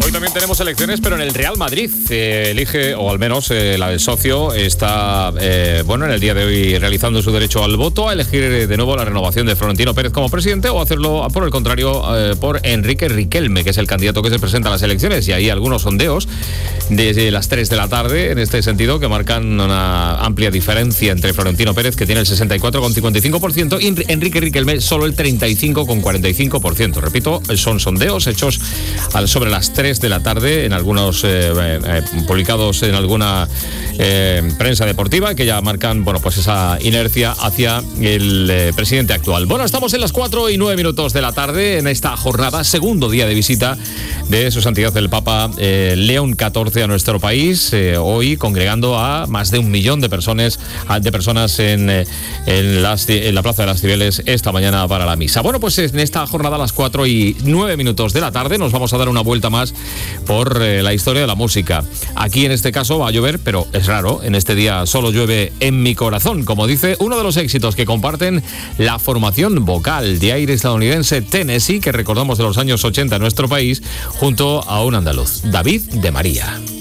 Hoy también tenemos elecciones, pero en el Real Madrid elige, o al menos la del socio está, en el día de hoy realizando su derecho al voto, a elegir de nuevo la renovación de Florentino Pérez como presidente o hacerlo, por el contrario, por Enrique Riquelme, que es el candidato que se presenta a las elecciones. Y hay algunos sondeos desde las 3 de la tarde, en este sentido, que marcan una amplia diferencia entre Florentino Pérez, que tiene el 64,55%, y Enrique Riquelme solo el 35,45%. Repito, son sondeos hechos sobre las 3 de la tarde, en algunos publicados en alguna prensa deportiva, que ya marcan, esa inercia hacia el presidente actual. Bueno, estamos en las 4:09 de la tarde, en esta jornada, segundo día de visita de Su Santidad el Papa León XIV a nuestro país, hoy congregando a más de 1 millón de personas en la Plaza de las Cibeles esta mañana para la misa. Bueno, pues en esta jornada, a las 4:09 de la tarde, nos vamos a dar una vuelta más por la historia de la música. Aquí en este caso va a llover, pero es raro, en este día solo llueve en mi corazón, como dice uno de los éxitos que comparten la formación vocal de aire estadounidense Tennessee, que recordamos de los años 80 en nuestro país, junto a un andaluz, David de María.